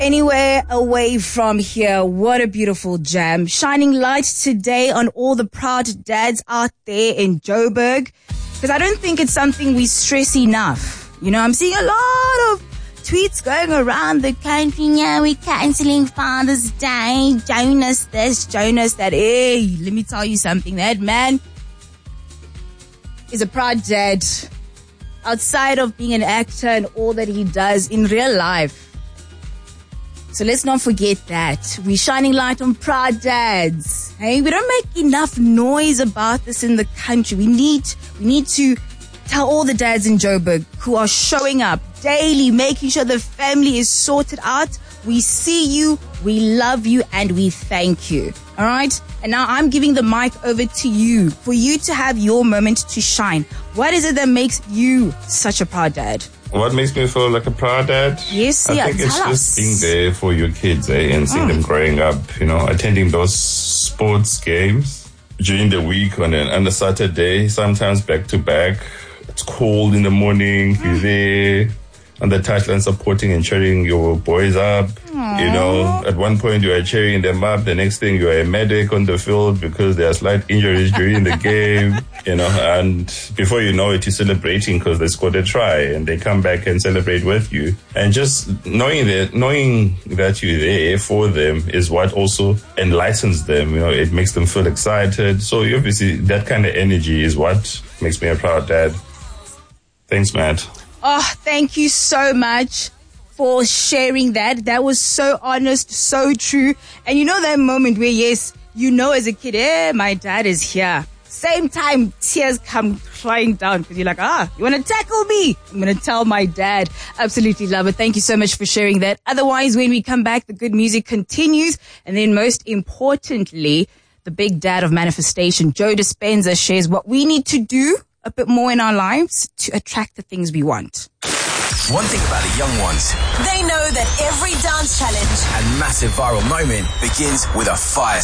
Anywhere away from here. What a beautiful jam. Shining light today on all the proud dads out there in Joburg. Because I don't think it's something we stress enough. You know, I'm seeing a lot of tweets going around the country. Yeah, we're cancelling Father's Day. Jonas this, Jonas that. Hey, let me tell you something. That man is a proud dad. Outside of being an actor and all that he does in real life. So let's not forget that. We're shining light on proud dads. Hey, we don't make enough noise about this in the country. We need to tell all the dads in Joburg who are showing up daily, making sure the family is sorted out. We see you, we love you, and we thank you. All right? And now I'm giving the mic over to you for you to have your moment to shine. What is it that makes you such a proud dad? What makes me feel like a proud dad? Yes, I think it's just being there for your kids, and seeing them growing up, attending those sports games during the week on a Saturday, sometimes back to back. It's cold in the morning, you're there on the touchline supporting and cheering your boys up. At one point you are cheering them up, the next thing you are a medic on the field because there are slight injuries during the game, and before you know it, you're celebrating because they scored a try and they come back and celebrate with you. And just knowing that you're there for them is what also enlightens them, it makes them feel excited. So obviously that kind of energy is what makes me a proud dad. Thanks, Matt. Oh, thank you so much for sharing that. That was so honest, so true. And that moment where, yes, as a kid, my dad is here. Same time, tears come flying down because you're like, you want to tackle me? I'm going to tell my dad. Absolutely love it. Thank you so much for sharing that. Otherwise, when we come back, the good music continues. And then most importantly, the big dad of manifestation, Joe Dispenza, shares what we need to do a bit more in our lives to attract the things we want. One thing about the young ones, they know that every dance challenge and massive viral moment begins with a fire